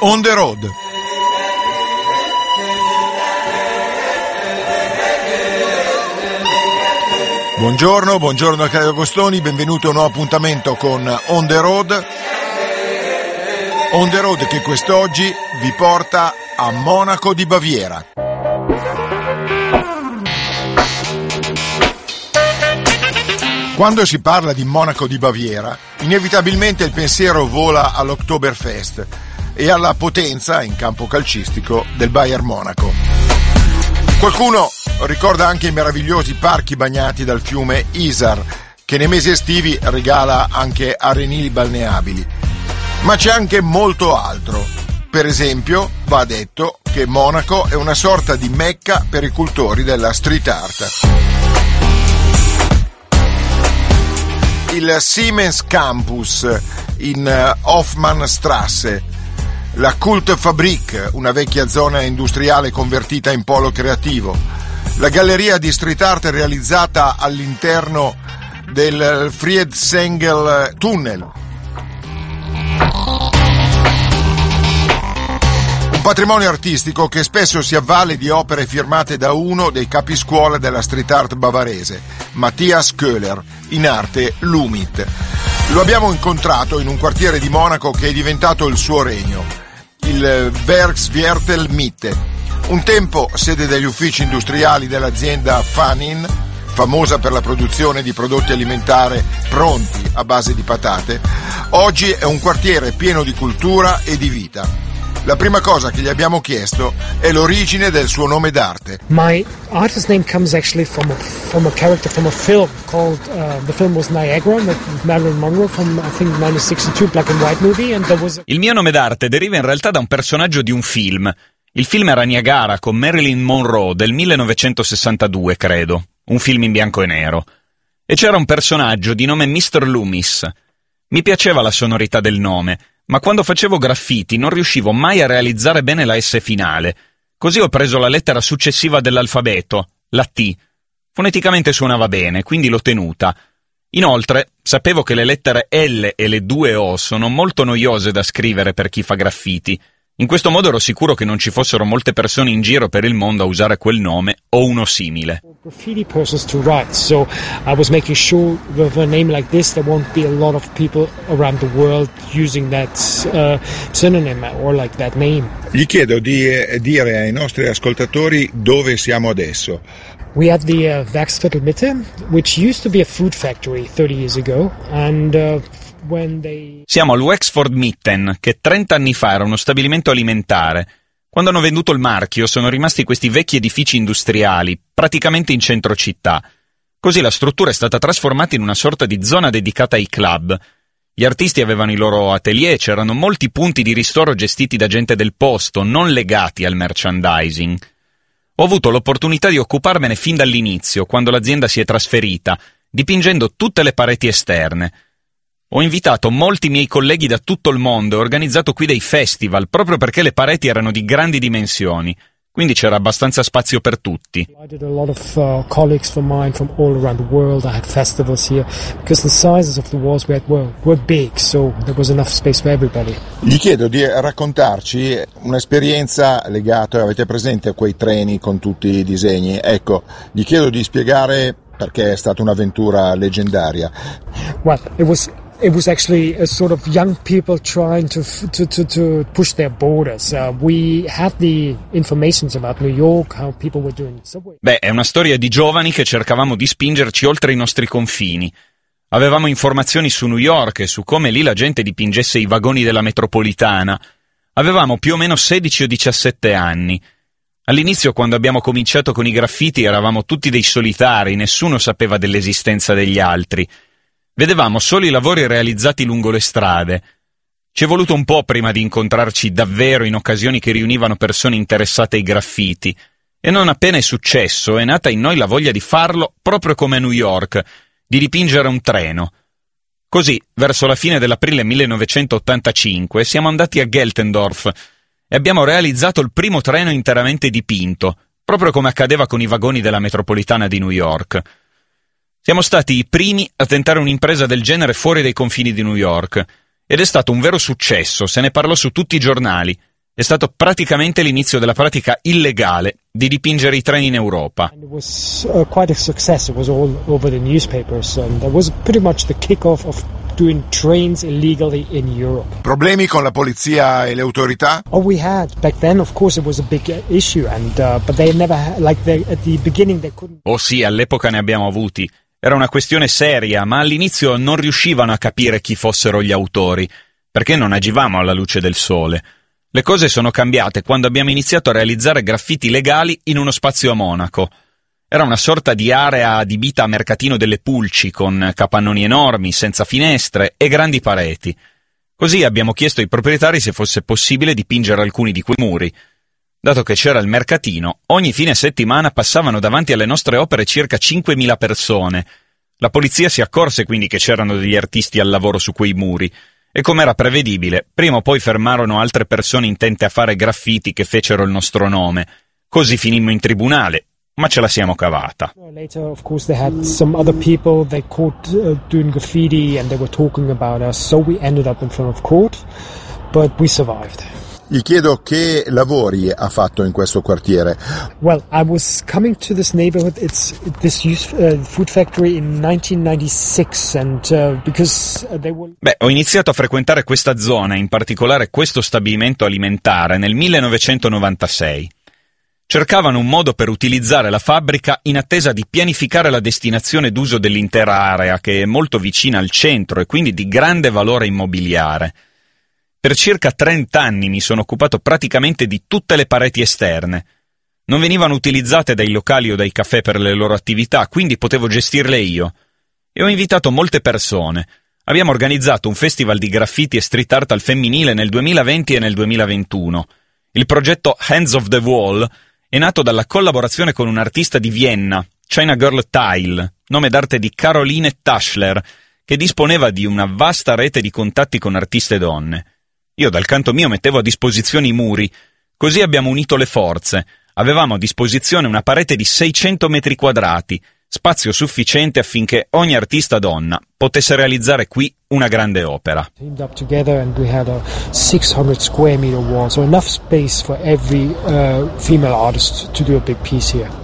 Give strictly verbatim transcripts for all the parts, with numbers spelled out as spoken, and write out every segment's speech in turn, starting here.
On the Road. Buongiorno, buongiorno a Claudio Agostoni, benvenuto a un nuovo appuntamento con On the Road. On the Road che quest'oggi vi porta a Monaco di Baviera. Quando si parla di Monaco di Baviera, inevitabilmente il pensiero vola all'Oktoberfest e alla potenza in campo calcistico del Bayern Monaco. Qualcuno ricorda anche i meravigliosi parchi bagnati dal fiume Isar, che nei mesi estivi regala anche arenili balneabili. Ma c'è anche molto altro. Per esempio, va detto che Monaco è una sorta di mecca per i cultori della street art. Il Siemens Campus in Hofmannstrasse, la Kultfabrik, una vecchia zona industriale convertita in polo creativo, la galleria di street art realizzata all'interno del Friedsengel Tunnel. Un patrimonio artistico che spesso si avvale di opere firmate da uno dei capiscuola della street art bavarese, Matthias Köhler, in arte Lumit. Lo abbiamo incontrato in un quartiere di Monaco che è diventato il suo regno, il Werksviertel Mitte, un tempo sede degli uffici industriali dell'azienda Fanin, famosa per la produzione di prodotti alimentari pronti a base di patate. Oggi è un quartiere pieno di cultura e di vita. La prima cosa che gli abbiamo chiesto è l'origine del suo nome d'arte. My artist name comes actually from a, from a character from a film called uh, the film was Niagara with Marilyn Monroe from I think nineteen sixty-two black and white movie and there was a... Il mio nome d'arte deriva in realtà da un personaggio di un film. Il film era Niagara con Marilyn Monroe del millenovecentosessantadue, credo, un film in bianco e nero. E c'era un personaggio di nome mister Loomis. Mi piaceva la sonorità del nome, ma quando facevo graffiti non riuscivo mai a realizzare bene la S finale. Così ho preso la lettera successiva dell'alfabeto, la T. Foneticamente suonava bene, quindi l'ho tenuta. Inoltre, sapevo che le lettere L e le due O sono molto noiose da scrivere per chi fa graffiti. In questo modo ero sicuro che non ci fossero molte persone in giro per il mondo a usare quel nome o uno simile. Graffiti persons to write, so I was making sure with a name like this there won't be a lot of people around the world using that uh, synonym or like that name. Gli chiedo di eh, dire ai nostri ascoltatori dove siamo adesso. We have the uh, Werksviertel Mitte, which used to be a food factory thirty years ago, and uh, Siamo al Wexford Mitten, che trenta anni fa era uno stabilimento alimentare. Quando hanno venduto il marchio sono rimasti questi vecchi edifici industriali, praticamente in centro città. Così la struttura è stata trasformata in una sorta di zona dedicata ai club. Gli artisti avevano i loro atelier, c'erano molti punti di ristoro gestiti da gente del posto, non legati al merchandising. Ho avuto l'opportunità di occuparmene fin dall'inizio, quando l'azienda si è trasferita, dipingendo tutte le pareti esterne. Ho invitato molti miei colleghi da tutto il mondo e organizzato qui dei festival, proprio perché le pareti erano di grandi dimensioni, quindi c'era abbastanza spazio per tutti. I did a lot of uh, colleagues from mine from all around the world. I had festivals here because the sizes of the walls we had were, were big, so there was enough space for everybody. Gli chiedo di raccontarci un'esperienza legata, avete presente quei treni con tutti i disegni? Ecco, gli chiedo di spiegare perché è stata un'avventura leggendaria. Well, it was It was actually a sort of young people trying to to to, to push their borders. Uh, we had the information about New York, how people were doing subway. Beh, è una storia di giovani che cercavamo di spingerci oltre i nostri confini. Avevamo informazioni su New York e su come lì la gente dipingesse i vagoni della metropolitana. Avevamo più o meno sedici o diciassette anni. All'inizio, quando abbiamo cominciato con i graffiti, eravamo tutti dei solitari, nessuno sapeva dell'esistenza degli altri. Vedevamo solo i lavori realizzati lungo le strade. Ci è voluto un po' prima di incontrarci davvero in occasioni che riunivano persone interessate ai graffiti, e non appena è successo è nata in noi la voglia di farlo proprio come a New York, di dipingere un treno. Così, verso la fine dell'aprile millenovecentottantacinque, siamo andati a Geltendorf e abbiamo realizzato il primo treno interamente dipinto, proprio come accadeva con i vagoni della metropolitana di New York. Siamo stati i primi a tentare un'impresa del genere fuori dai confini di New York, ed è stato un vero successo, se ne parlò su tutti i giornali. È stato praticamente l'inizio della pratica illegale di dipingere i treni in Europa. And it was uh, quite a success. It was all over the newspapers, and that was pretty much the kickoff of doing trains illegally in Europe. Problemi con la polizia e le autorità? Oh, we had back then. Of course, it was a big issue, and uh, but they never had, like they, at the beginning they couldn't. Oh sì, all'epoca ne abbiamo avuti. Era una questione seria, ma all'inizio non riuscivano a capire chi fossero gli autori, perché non agivamo alla luce del sole. Le cose sono cambiate quando abbiamo iniziato a realizzare graffiti legali in uno spazio a Monaco. Era una sorta di area adibita a mercatino delle pulci, con capannoni enormi, senza finestre e grandi pareti. Così abbiamo chiesto ai proprietari se fosse possibile dipingere alcuni di quei muri. Dato che c'era il mercatino, ogni fine settimana passavano davanti alle nostre opere circa cinquemila persone. La polizia si accorse quindi che c'erano degli artisti al lavoro su quei muri, e come era prevedibile, prima o poi fermarono altre persone intente a fare graffiti che fecero il nostro nome. Così finimmo in tribunale, ma ce la siamo cavata. Later, of course, they had some other people they caught uh, doing graffiti, and they were talking about us. So we ended up in front of court, but we survived. Gli chiedo che lavori ha fatto in questo quartiere. Well, I was coming to this neighborhood. It's this youth, uh, food factory in nineteen ninety-six, and uh, because they were. Beh, ho iniziato a frequentare questa zona, in particolare questo stabilimento alimentare, nel millenovecentonovantasei. Cercavano un modo per utilizzare la fabbrica in attesa di pianificare la destinazione d'uso dell'intera area, che è molto vicina al centro e quindi di grande valore immobiliare. Per circa trenta anni mi sono occupato praticamente di tutte le pareti esterne. Non venivano utilizzate dai locali o dai caffè per le loro attività, quindi potevo gestirle io. E ho invitato molte persone. Abbiamo organizzato un festival di graffiti e street art al femminile nel duemilaventi e nel duemilaventuno. Il progetto Hands of the Wall è nato dalla collaborazione con un artista di Vienna, China Girl Tile, nome d'arte di Caroline Taschler, che disponeva di una vasta rete di contatti con artiste donne. Io dal canto mio mettevo a disposizione i muri, così abbiamo unito le forze. Avevamo a disposizione una parete di seicento metri quadrati, spazio sufficiente affinché ogni artista donna potesse realizzare qui una grande opera. Teamed up together, and we had a six hundred square meter wall, so enough space for every uh, female artist to do a big piece here.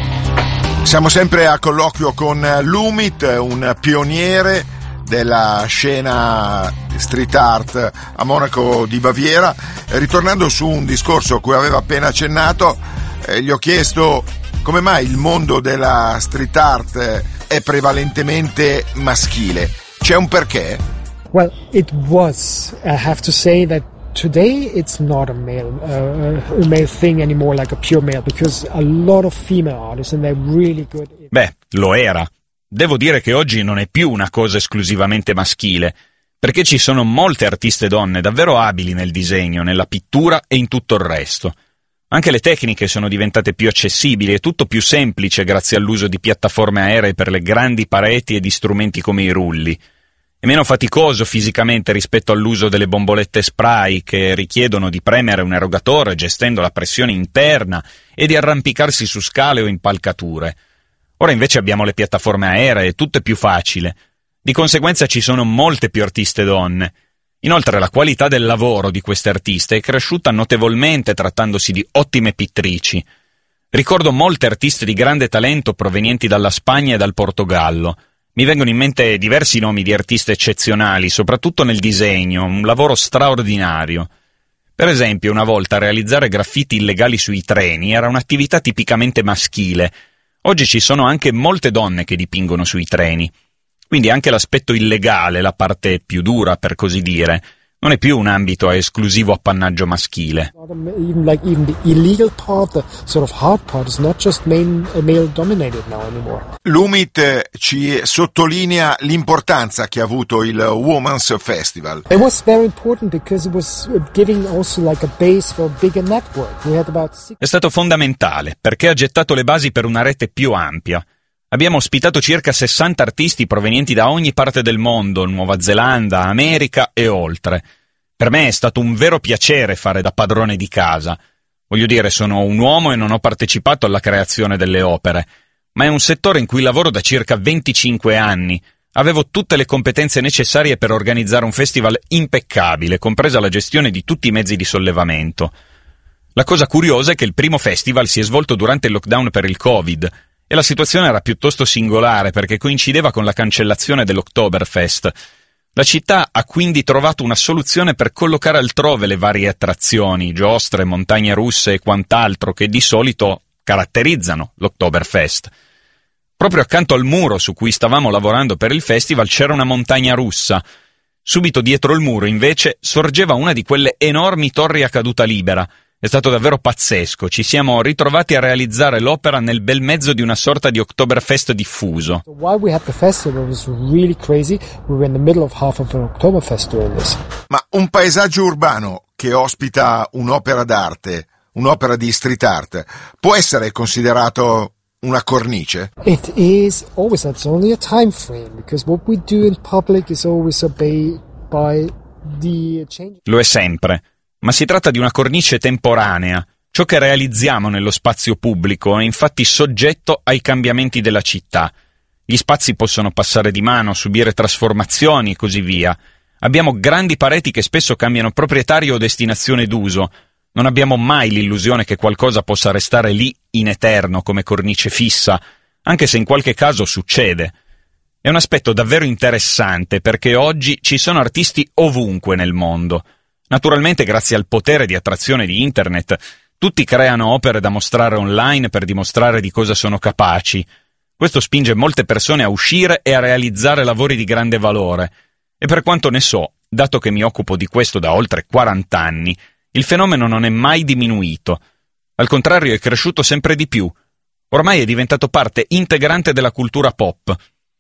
Siamo sempre a colloquio con Lumit, un pioniere della scena street art a Monaco di Baviera. Ritornando su un discorso a cui aveva appena accennato, eh, gli ho chiesto come mai il mondo della street art è prevalentemente maschile. C'è un perché? Well, it was. I have to say that today it's not a male uh, a male thing anymore, like a pure male, because a lot of female artists and they're really good. Beh, lo era. Devo dire che oggi non è più una cosa esclusivamente maschile, perché ci sono molte artiste donne davvero abili nel disegno, nella pittura e in tutto il resto. Anche le tecniche sono diventate più accessibili e tutto più semplice grazie all'uso di piattaforme aeree per le grandi pareti e di strumenti come i rulli. È meno faticoso fisicamente rispetto all'uso delle bombolette spray che richiedono di premere un erogatore gestendo la pressione interna e di arrampicarsi su scale o impalcature. Ora invece abbiamo le piattaforme aeree, tutto è più facile. Di conseguenza ci sono molte più artiste donne. Inoltre la qualità del lavoro di queste artiste è cresciuta notevolmente trattandosi di ottime pittrici. Ricordo molte artiste di grande talento provenienti dalla Spagna e dal Portogallo. Mi vengono in mente diversi nomi di artiste eccezionali, soprattutto nel disegno, un lavoro straordinario. Per esempio, una volta realizzare graffiti illegali sui treni era un'attività tipicamente maschile. Oggi ci sono anche molte donne che dipingono sui treni. Quindi anche l'aspetto illegale, la parte più dura per così dire, non è più un ambito a esclusivo appannaggio maschile. Even like even the illegal part, the sort of hard part, is not just main, uh, male dominated now anymore. Lumit ci sottolinea l'importanza che ha avuto il Women's Festival. It was very important because it was giving also like a base for a bigger network. We had about six... È stato fondamentale perché ha gettato le basi per una rete più ampia. Abbiamo ospitato circa sessanta artisti provenienti da ogni parte del mondo, Nuova Zelanda, America e oltre. Per me è stato un vero piacere fare da padrone di casa. Voglio dire, sono un uomo e non ho partecipato alla creazione delle opere, ma è un settore in cui lavoro da circa venticinque anni, Avevo tutte le competenze necessarie per organizzare un festival impeccabile, compresa la gestione di tutti i mezzi di sollevamento. La cosa curiosa è che il primo festival si è svolto durante il lockdown per il Covid e la situazione era piuttosto singolare perché coincideva con la cancellazione dell'Oktoberfest. La città ha quindi trovato una soluzione per collocare altrove le varie attrazioni, giostre, montagne russe e quant'altro che di solito caratterizzano l'Oktoberfest. Proprio accanto al muro su cui stavamo lavorando per il festival c'era una montagna russa. Subito dietro il muro, invece, sorgeva una di quelle enormi torri a caduta libera. È stato davvero pazzesco, ci siamo ritrovati a realizzare l'opera nel bel mezzo di una sorta di Oktoberfest diffuso. While we had the festival, it was really crazy. We were in the middle of half of an Oktoberfest doing this. Ma un paesaggio urbano che ospita un'opera d'arte, un'opera di street art, può essere considerato una cornice? It is always, that's only a time frame, because what we do in public is always obeyed by the change. Lo è sempre. Ma si tratta di una cornice temporanea. Ciò che realizziamo nello spazio pubblico è infatti soggetto ai cambiamenti della città. Gli spazi possono passare di mano, subire trasformazioni e così via. Abbiamo grandi pareti che spesso cambiano proprietario o destinazione d'uso. Non abbiamo mai l'illusione che qualcosa possa restare lì in eterno come cornice fissa, anche se in qualche caso succede. È un aspetto davvero interessante perché oggi ci sono artisti ovunque nel mondo. Naturalmente, grazie al potere di attrazione di Internet, tutti creano opere da mostrare online per dimostrare di cosa sono capaci. Questo spinge molte persone a uscire e a realizzare lavori di grande valore. E per quanto ne so, dato che mi occupo di questo da oltre quaranta anni, il fenomeno non è mai diminuito. Al contrario, è cresciuto sempre di più. Ormai è diventato parte integrante della cultura pop.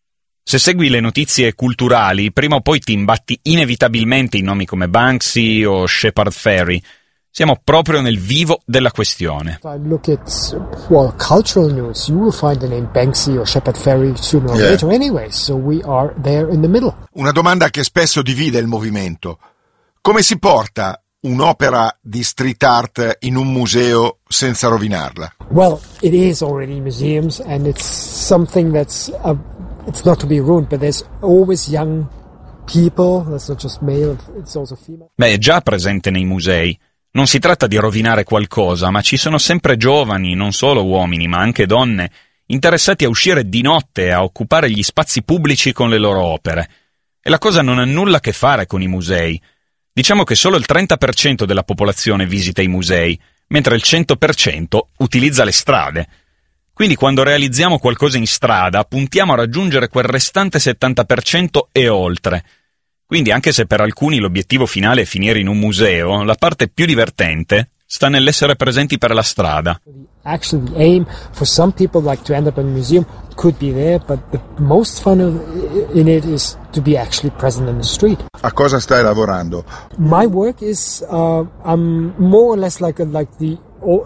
Se segui le notizie culturali, prima o poi ti imbatti inevitabilmente in nomi come Banksy o Shepard Fairey. Siamo proprio nel vivo della questione. If I look at, well, cultural news, you will find the name Banksy or Shepard Fairey sooner or Yeah. later anyway, so we are there in the middle. Una domanda che spesso divide il movimento. Come si porta un'opera di street art in un museo senza rovinarla? Well, it is already in museums, and it's something that's, uh, it's not to be ruined, but there's always young people, that's not just male, it's also female. Beh, è già presente nei musei. Non si tratta di rovinare qualcosa, ma ci sono sempre giovani, non solo uomini, ma anche donne, interessati a uscire di notte e a occupare gli spazi pubblici con le loro opere. E la cosa non ha nulla a che fare con i musei. Diciamo che solo il trenta per cento della popolazione visita i musei, mentre il cento per cento utilizza le strade. Quindi quando realizziamo qualcosa in strada, puntiamo a raggiungere quel restante settanta per cento e oltre. Quindi anche se per alcuni l'obiettivo finale è finire in un museo, la parte più divertente sta nell'essere presenti per la strada. Actually, the aim for some people, like to end up in a museum, could be there, but the most fun of- in it is to be actually present in the street. A cosa stai lavorando? My work is, uh, I'm more or less like a, like the o-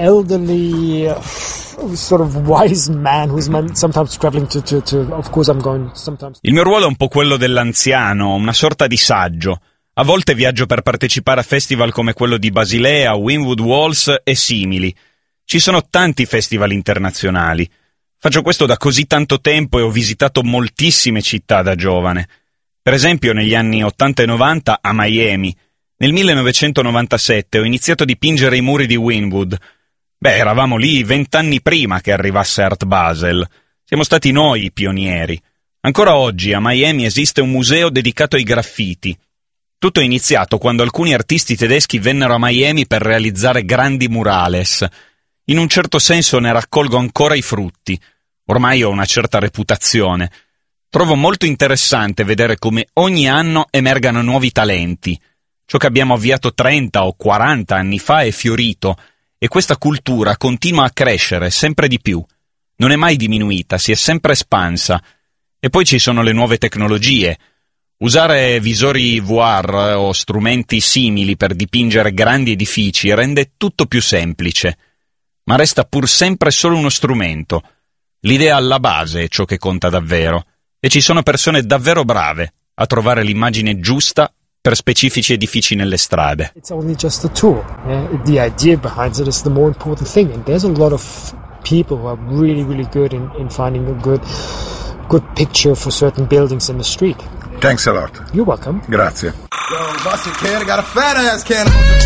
elderly, uh, sort of wise man who's man, sometimes traveling to, to, to, of course I'm going sometimes. Il mio ruolo è un po' quello dell'anziano, una sorta di saggio. A volte viaggio per partecipare a festival come quello di Basilea, Winwood Walls e simili. Ci sono tanti festival internazionali. Faccio questo da così tanto tempo e ho visitato moltissime città da giovane. Per esempio negli anni ottanta e novanta a Miami. Nel millenovecentonovantasette ho iniziato a dipingere i muri di Winwood. Beh, eravamo lì vent'anni prima che arrivasse Art Basel. Siamo stati noi i pionieri. Ancora oggi a Miami esiste un museo dedicato ai graffiti. Tutto è iniziato quando alcuni artisti tedeschi vennero a Miami per realizzare grandi murales. In un certo senso ne raccolgo ancora i frutti. Ormai ho una certa reputazione. Trovo molto interessante vedere come ogni anno emergano nuovi talenti. Ciò che abbiamo avviato trenta o quaranta anni fa è fiorito e questa cultura continua a crescere sempre di più. Non è mai diminuita, si è sempre espansa. E poi ci sono le nuove tecnologie. Usare visori V R o strumenti simili per dipingere grandi edifici rende tutto più semplice. Ma resta pur sempre solo uno strumento. L'idea alla base è ciò che conta davvero. E ci sono persone davvero brave a trovare l'immagine giusta per specifici edifici nelle strade. It's only just a tool. Yeah? The idea behind it is the more important thing, and there's a lot of people who are really, really good in, in finding a good good picture for certain buildings in the street. Thanks a lot. You're welcome. Grazie. Yo, busted kid, I got a fat ass can.